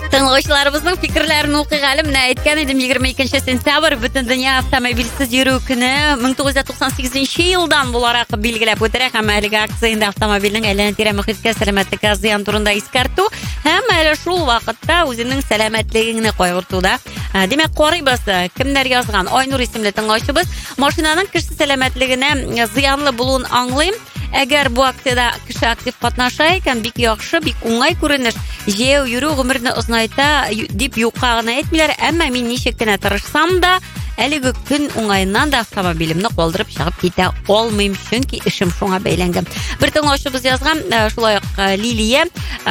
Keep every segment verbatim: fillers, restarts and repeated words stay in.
Тыңлаучыларыбызның фикерләрен укыйгалым. Менә әйткән идем, егерме икенче сентябрь бөтен дөнья автомобильсез йөрү көне мең тугыз йөз туксан сигезенче елдан буларак билгеләп үтәрә һәм әлеге акциядә автомобильнең әйләнә-тирә мөхиткә, сәламәтлеккә зыян турында искәртү һәм әле шул вакытта үзенең сәламәтлегенә кайгыртуда. Димәк, карыйбыз, кемнәр язган. Айнур исемле тыңлаучыбыз машинаның кеше сәламәтлегенә зыянлы булуын аңлыйм. Әгәр бу акциядә кеше актив катнаша икән, бик яхшы, бик уңай күренеш. Җәяү йөрү гомерне озынайта дип юкка гына әйтмиләр, әмма мин ничек кенә тырышсам да, әлеге көн уңайыннан да автомобилемне калдырып чыгып китә алмыйм, чөнки эшем шуңа бәйләнгән. Бер тыңлаучыбыз язган, шулай ук Лилия,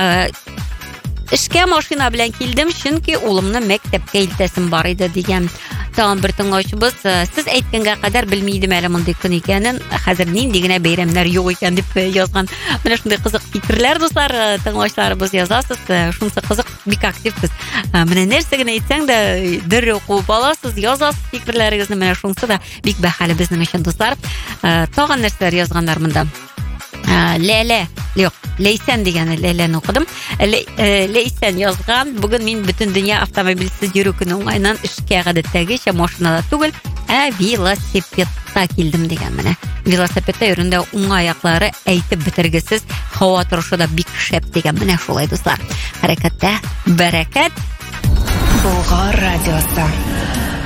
эшкә машина белән килдем, чөнки улымны мәктәпкә илтәсем бар иде дигән. Тагын бер тыңлаучыбыз, сез әйткәнгә кадәр белмидем әле мондый көн икәнен, хәзер нинди генә бәйрәмнәр юк икән дип язган. Менә шундый кызык фикерләр, дуслар, тыңлаучыларыбыз язасыз, шунысы кызык, бик активсыз. Менә нәрсә генә әйтсәң дә дөррәү куып аласыз, язасыз фикерләрегезне, менә шунысы да бик бәһале безнең өчен, дуслар. Тагын нәрсәләр язганнар монда. Ләлә, юк, Лейсән дигәне, Ләләне укыдым. Лейсән язган, бүген мин бөтен дөнья автомобильсез йөрү көне уңайнан эшкә гадәттәгечә машинада түгел, ә велосипедта килдем дигән менә. Велосипедта йөрүндә уңай аяклары әйтеп бетергесез, һава торышы да бик шәп дигән менә шулай, дуслар. Хәрәкәттә бәрәкәт. Болгар радиосы.